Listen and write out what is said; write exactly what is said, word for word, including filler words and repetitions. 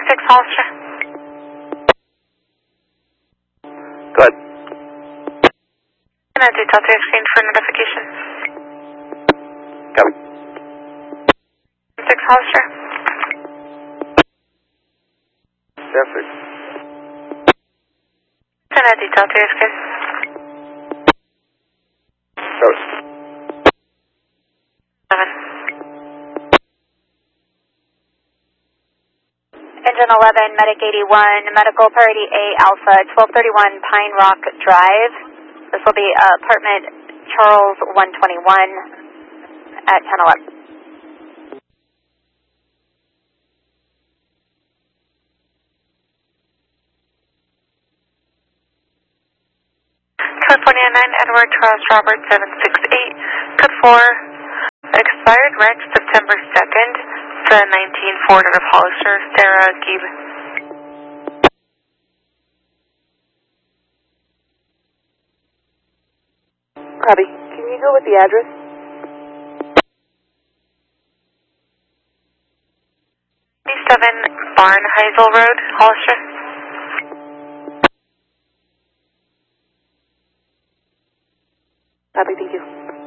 six Hollister. Go ahead. Can I do Delta Exchange for notification? Copy. six Hollister. Traffic. Can I do Delta Exchange? Copy. seven. Engine eleven, Medic eighty-one, Medical Priority A Alpha, twelve thirty-one Pine Rock Drive. This will be uh, apartment Charles one twenty-one at ten eleven. California nine Edward Charles Robert seven six eight. Code four. Expired rent September second. The nineteen Ford of Hollister, Sarah Gieb. Copy. Can you go with the address? seven Barnheisel Road, Hollister. Copy, thank you.